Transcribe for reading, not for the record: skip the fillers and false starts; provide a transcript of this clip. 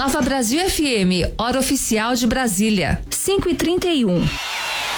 Nova Brasil FM, hora oficial de Brasília, 5h31.